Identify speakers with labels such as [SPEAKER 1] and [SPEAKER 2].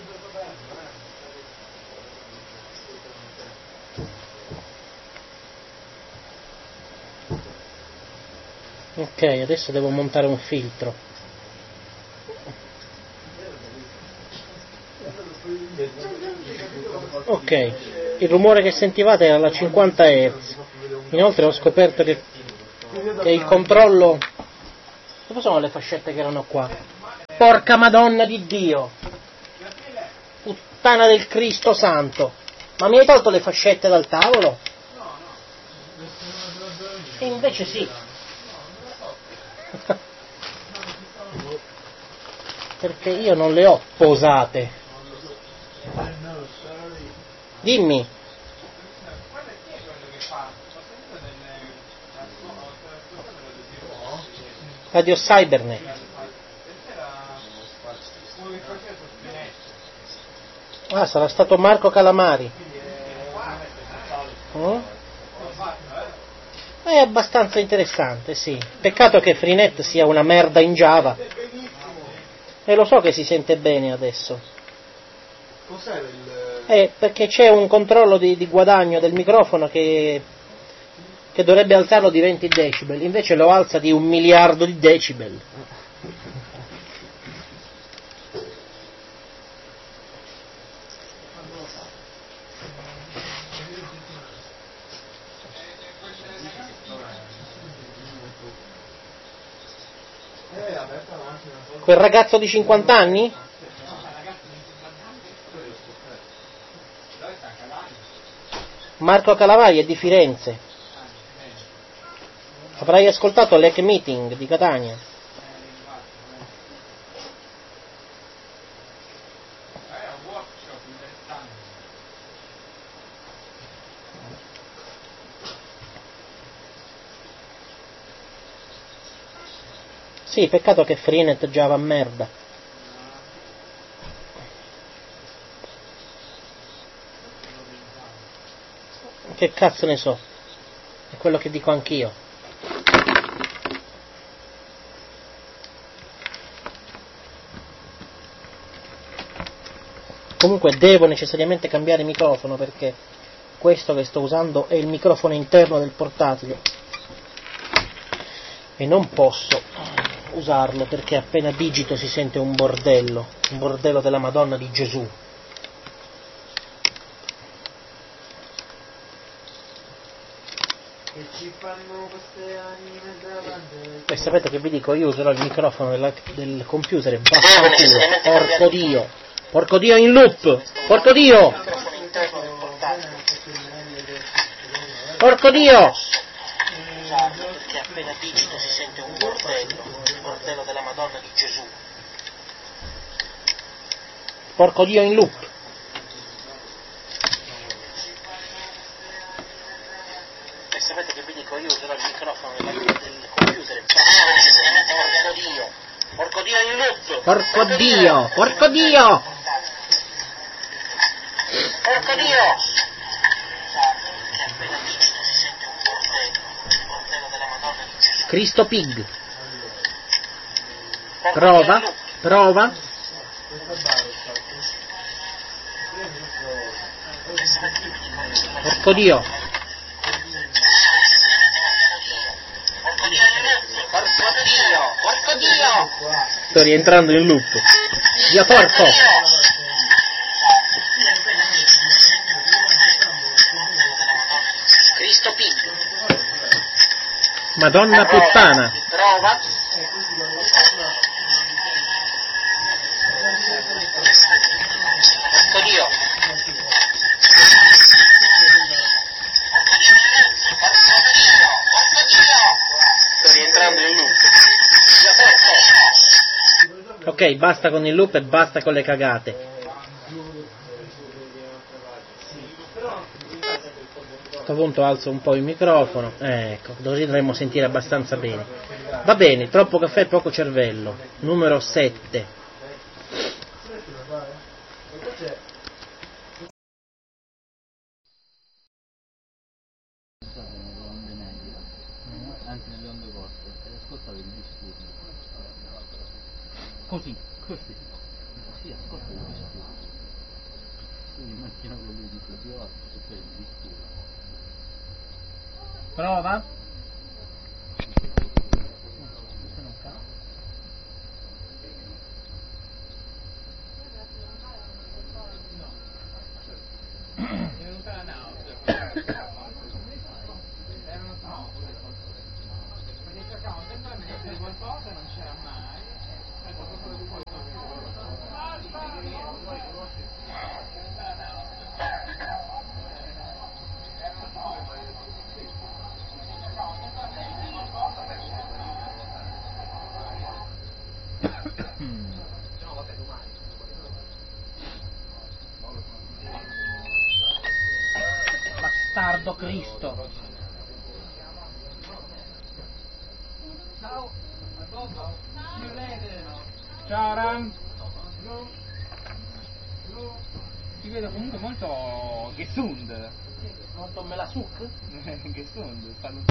[SPEAKER 1] Ok, adesso devo montare un filtro. Ok, il rumore che sentivate era la 50 Hz. Inoltre ho scoperto che il controllo... Dove sono le fascette che erano qua? Porca Madonna di Dio! Puttana del Cristo Santo! Ma mi hai tolto le fascette dal tavolo? E invece sì. Perché io non le ho posate. Dimmi. Radio Cybernet. Ah, sarà stato Marco Calamari. È abbastanza interessante, sì. Peccato che Freenet sia una merda in Java. E lo so che si sente bene adesso.
[SPEAKER 2] Cos'è il...
[SPEAKER 1] Perché c'è un controllo di guadagno del microfono che dovrebbe alzarlo di 20 decibel, invece lo alza di 1 miliardo di decibel. Quel ragazzo di 50 anni? Marco Calamari è di Firenze. Avrai ascoltato l'Hack Meeting di Catania. Sì, peccato che Freenet già va a merda. Che cazzo ne so? È quello che dico anch'io. Comunque devo necessariamente cambiare microfono perché questo che sto usando è il microfono interno del portatile e non posso usarlo perché appena digito si sente un bordello della Madonna di Gesù.
[SPEAKER 2] Che ci fanno queste anime davanti?
[SPEAKER 1] E sapete che vi dico? Io userò il microfono del computer e basta il culo. Porco Dio in loop! Porco Dio! Porco Dio! Perché appena digito si sente un bordello della Madonna di Gesù. Porco Dio in loop! E sapete che vi dico? Io userò il microfono del computer e porco Dio! Porco Dio in loop! Porco Dio! Porco Dio! Porco Dio! Cristo Pig. Prova. Porco Dio. Porco Dio. Sto rientrando in loop. Dio porco. Cristo Pig. Madonna puttana. Prova. Porco Dio. Sto rientrando in loop. Ok, basta con il loop e basta con le cagate. A questo punto alzo un po' il microfono, ecco, così dovremmo sentire abbastanza bene. Va bene, troppo caffè, poco cervello. Numero 7.
[SPEAKER 3] Anzi nelle onde corte, e ascoltavo il disturbo. Così, ascolta il disturbo. Sì, immagino che lui dice più alto, che sei di scuola.
[SPEAKER 1] Prova. Bastardo Cristo.
[SPEAKER 4] Ciao Ram. Ti vedo comunque molto gesund.
[SPEAKER 1] Molto me la suc?
[SPEAKER 4] Gesund, stanno